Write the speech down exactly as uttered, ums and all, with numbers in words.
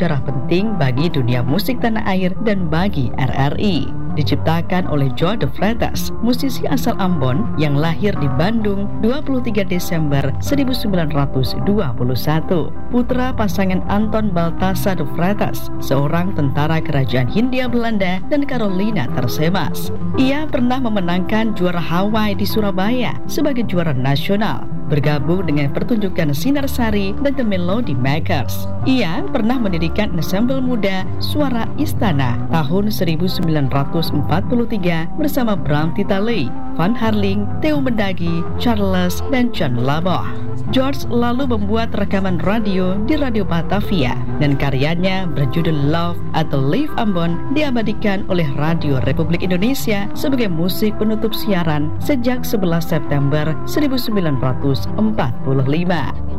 sejarah penting bagi dunia musik tanah air dan bagi R R I. Diciptakan oleh Joe De Freitas, musisi asal Ambon yang lahir di Bandung dua puluh tiga Desember seribu sembilan ratus dua puluh satu. Putra pasangan Anton Balthasar De Freitas, seorang tentara kerajaan Hindia Belanda, dan Carolina Tersemas. Ia pernah memenangkan juara Hawaii di Surabaya sebagai juara nasional, bergabung dengan pertunjukan Sinar Sari dan The Melody Makers. Ia pernah mendirikan ensemble muda Suara Istana tahun seribu sembilan ratus empat puluh tiga bersama Bram Titaley, Van Harling, Theo Mendagi, Charles, dan John Laboh. George lalu membuat rekaman radio di Radio Batavia, dan karyanya berjudul Love atau Live Ambon diabadikan oleh Radio Republik Indonesia sebagai musik penutup siaran sejak sebelas September seribu sembilan ratus empat puluh lima.